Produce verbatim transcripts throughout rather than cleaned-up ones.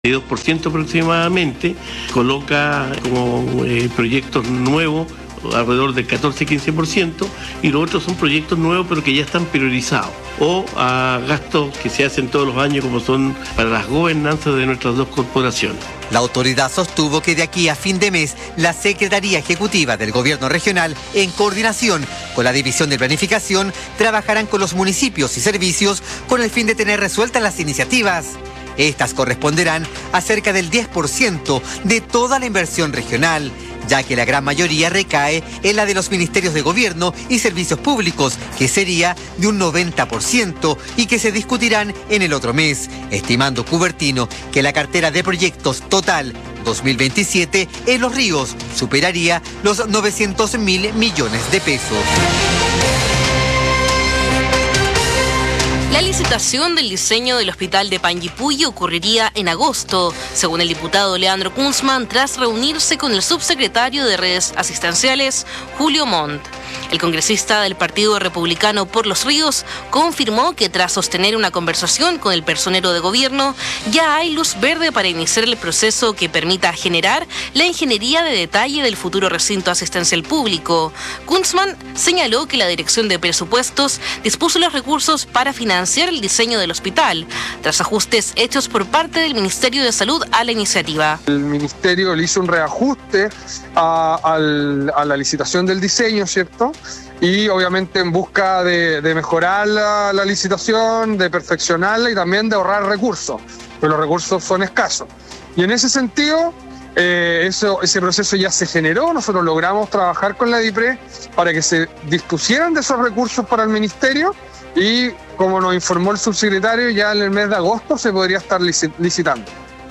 dos por ciento aproximadamente, coloca como eh, proyectos nuevos alrededor del catorce a quince por ciento, y los otros son proyectos nuevos pero que ya están priorizados, o a gastos que se hacen todos los años como son para las gobernanzas de nuestras dos corporaciones. La autoridad sostuvo que de aquí a fin de mes, la Secretaría Ejecutiva del Gobierno Regional, en coordinación con la División de Planificación, trabajarán con los municipios y servicios con el fin de tener resueltas las iniciativas. Estas corresponderán a cerca del diez por ciento de toda la inversión regional, ya que la gran mayoría recae en la de los ministerios de gobierno y servicios públicos, que sería de un noventa por ciento y que se discutirán en el otro mes, estimando Cubertino que la cartera de proyectos total dos mil veintisiete en Los Ríos superaría los novecientos mil millones de pesos. La licitación del diseño del hospital de Panguipulli ocurriría en agosto, según el diputado Leandro Kunzman, tras reunirse con el subsecretario de Redes Asistenciales, Julio Montt. El congresista del Partido Republicano por Los Ríos confirmó que tras sostener una conversación con el personero de gobierno, ya hay luz verde para iniciar el proceso que permita generar la ingeniería de detalle del futuro recinto asistencial público. Kunzman señaló que la Dirección de Presupuestos dispuso los recursos para financiar el diseño del hospital, tras ajustes hechos por parte del Ministerio de Salud a la iniciativa. El Ministerio le hizo un reajuste a, a, a la licitación del diseño, ¿cierto? Y obviamente en busca de, de mejorar la, la licitación, de perfeccionarla y también de ahorrar recursos, pero los recursos son escasos. Y en ese sentido, eh, eso, ese proceso ya se generó. Nosotros logramos trabajar con la DIPRE para que se dispusieran de esos recursos para el Ministerio y, como nos informó el subsecretario, ya en el mes de agosto se podría estar licitando.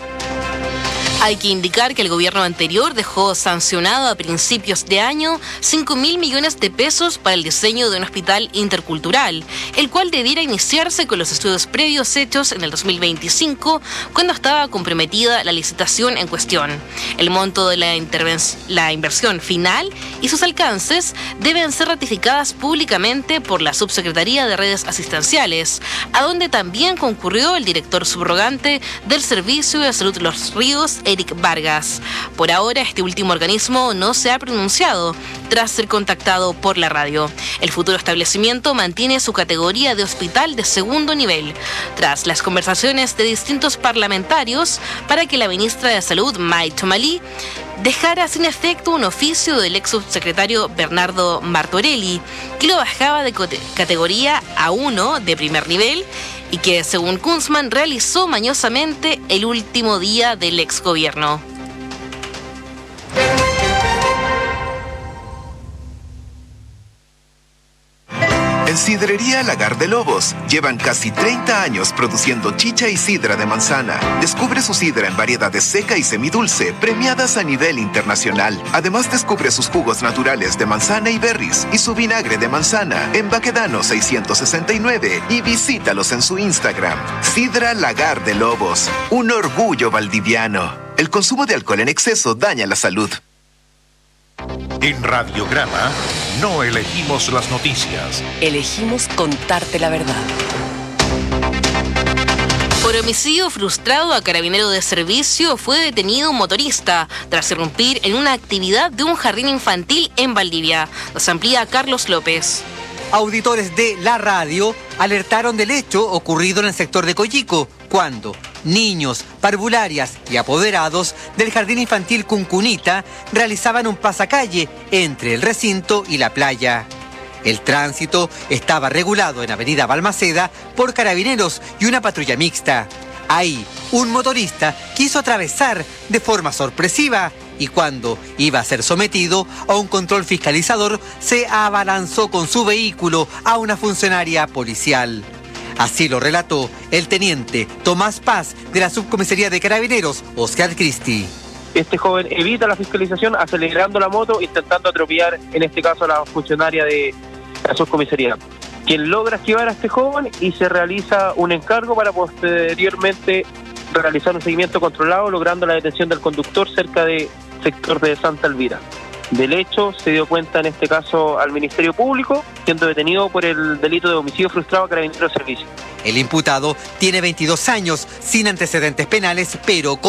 Hay que indicar que el gobierno anterior dejó sancionado a principios de año cinco mil millones de pesos para el diseño de un hospital intercultural, el cual debiera iniciarse con los estudios previos hechos en el dos mil veinticinco, cuando estaba comprometida la licitación en cuestión. El monto de la, interven- la inversión final y sus alcances deben ser ratificadas públicamente por la Subsecretaría de Redes Asistenciales, a donde también concurrió el director subrogante del Servicio de Salud Los Ríos, Eric Vargas. Por ahora, este último organismo no se ha pronunciado tras ser contactado por la radio. El futuro establecimiento mantiene su categoría de hospital de segundo nivel, tras las conversaciones de distintos parlamentarios para que la ministra de Salud, May Tomalí, dejara sin efecto un oficio del ex subsecretario Bernardo Martorelli, que lo bajaba de categoría a uno de primer nivel y que, según Kunzman, realizó mañosamente el último día del exgobierno. En Sidrería Lagar de Lobos llevan casi treinta años produciendo chicha y sidra de manzana. Descubre su sidra en variedades seca y semidulce, premiadas a nivel internacional. Además, descubre sus jugos naturales de manzana y berries y su vinagre de manzana en Baquedano seiscientos sesenta y nueve y visítalos en su Instagram. Sidra Lagar de Lobos, un orgullo valdiviano. El consumo de alcohol en exceso daña la salud. En Radiograma no elegimos las noticias. Elegimos contarte la verdad. Por homicidio frustrado a carabinero de servicio fue detenido un motorista tras irrumpir en una actividad de un jardín infantil en Valdivia. Nos amplía Carlos López. Auditores de la radio alertaron del hecho ocurrido en el sector de Coyico, cuando niños, parvularias y apoderados del Jardín Infantil Cuncunita realizaban un pasacalle entre el recinto y la playa. El tránsito estaba regulado en Avenida Balmaceda por carabineros y una patrulla mixta. Ahí, un motorista quiso atravesar de forma sorpresiva y cuando iba a ser sometido a un control fiscalizador, se abalanzó con su vehículo a una funcionaria policial. Así lo relató el teniente Tomás Paz de la Subcomisaría de Carabineros, Oscar Cristi. Este joven evita la fiscalización acelerando la moto, intentando atropellar, en este caso, a la funcionaria de la subcomisaría, quien logra esquivar a este joven y se realiza un encargo para posteriormente realizar un seguimiento controlado, logrando la detención del conductor cerca del sector de Santa Elvira. del hecho se dio cuenta en este caso al Ministerio Público, siendo detenido por el delito de homicidio frustrado a carabinero de servicio. El imputado tiene veintidós años, sin antecedentes penales, pero con